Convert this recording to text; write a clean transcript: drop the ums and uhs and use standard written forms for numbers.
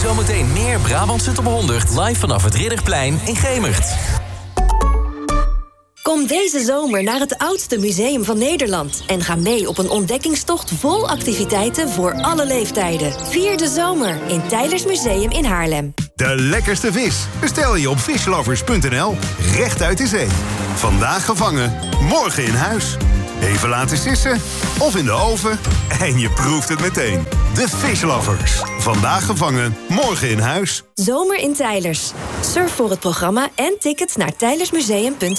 Zometeen meer Brabantse top 100 live vanaf het Ridderplein in Gemert. Kom deze zomer naar het oudste museum van Nederland en ga mee op een ontdekkingstocht vol activiteiten voor alle leeftijden. Vier de zomer in Teylers Museum in Haarlem. De lekkerste vis bestel je op fishlovers.nl. Recht uit de zee. Vandaag gevangen, morgen in huis. Even laten sissen of in de oven en je proeft het meteen. De Fishlovers. Vandaag gevangen, morgen in huis. Zomer in Teylers. Surf voor het programma en tickets naar teylersmuseum.nl.